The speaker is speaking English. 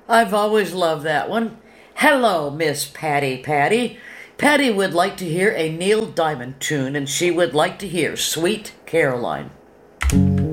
I've always loved that one. Hello, Miss Patty Patty. Patty would like to hear a Neil Diamond tune, and she would like to hear Sweet Caroline.